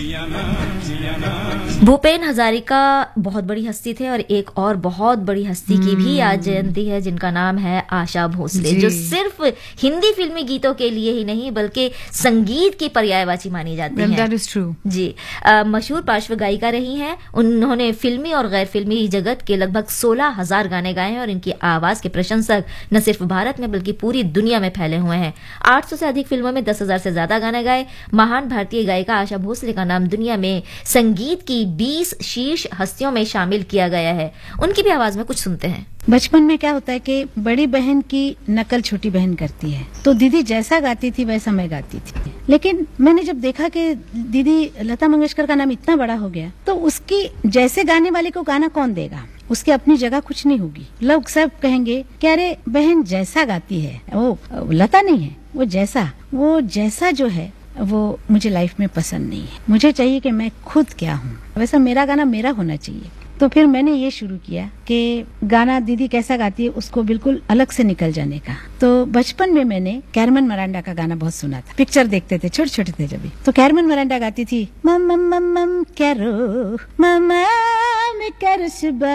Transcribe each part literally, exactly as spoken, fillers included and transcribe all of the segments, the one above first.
भूपेन हजारिका बहुत बड़ी हस्ती थे और एक और बहुत बड़ी हस्ती की भी आज जयंती है जिनका नाम है आशा भोसले, जो सिर्फ हिंदी फिल्मी गीतों के लिए ही नहीं बल्कि संगीत की पर्यायवाची मानी जाती well, हैं। that is true. जी, आ, मशहूर पार्श्व गायिका रही हैं। उन्होंने फिल्मी और गैर फिल्मी जगत के लगभग सोलह हजार गाने गाए हैं और इनकी आवाज के प्रशंसक न सिर्फ भारत में बल्कि पूरी दुनिया में फैले हुए हैं। आठ सौ से अधिक फिल्मों में दस हजार से ज्यादा गाने गाए। महान भारतीय गायिका आशा भोसले का नाम दुनिया में संगीत की बीस शीर्ष हस्तियों में शामिल किया गया है। उनकी भी आवाज में कुछ सुनते हैं। बचपन में क्या होता है कि बड़ी बहन की नकल छोटी बहन करती है, तो दीदी जैसा गाती थी वैसा मैं गाती थी। लेकिन मैंने जब देखा कि दीदी लता मंगेशकर का नाम इतना बड़ा हो गया, तो उसकी जैसे गाने वाले को गाना कौन देगा? उसकी अपनी जगह कुछ नहीं होगी। लोग सब कहेंगे कि अरे बहन जैसा गाती है, वो लता नहीं है, वो जैसा वो जैसा जो है वो मुझे लाइफ में पसंद नहीं है। मुझे चाहिए कि मैं खुद क्या हूँ, वैसा मेरा गाना मेरा होना चाहिए। तो फिर मैंने ये शुरू किया कि गाना दीदी कैसा गाती है उसको बिल्कुल अलग से निकल जाने का। तो बचपन में मैंने कैरमन मरांडा का गाना बहुत सुना था, पिक्चर देखते थे, छोटे छोटे थे जब भी। तो कैरमन मरांडा गाती थी मम मम मम मम कैरो ममा में कैरो सुबा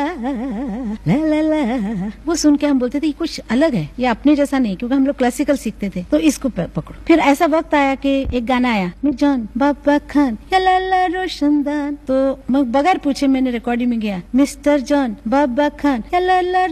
ला ला ला। वो सुन के हम बोलते थे कुछ अलग है, ये अपने जैसा नहीं, क्योंकि हम लोग क्लासिकल सीखते थे। तो इसको पकड़ो। फिर ऐसा वक्त आया कि एक गाना आया जॉन बाबा खान या ला ला रोशनदान, तो बगैर पूछे मैंने रिकॉर्डिंग में गया मिस्टर जॉन बाबा खान या ला ला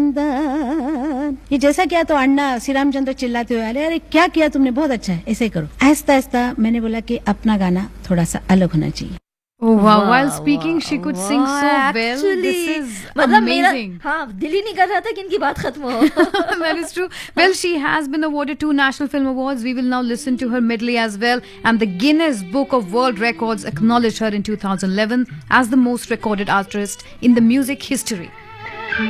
रोशनदान। ये जैसा किया तो अन्ना श्री रामचंद्र चिल्लाते हुए अरे अरे क्या किया तुमने, बहुत अच्छा है, ऐसे ही करो। आहिस्ता आहिस्ता मैंने बोला कि अपना गाना थोड़ा सा अलग होना चाहिए। Oh wow! wow While speaking, wow, she could wow, sing so well. This is amazing. हाँ, दिल ही नहीं कर रहा था कि इनकी बात खत्म हो। That is true. Well, she has been awarded two National Film Awards. We will now listen to her medley as well. And the Guinness Book of World Records acknowledged her in two thousand eleven as the most recorded artist in the music history.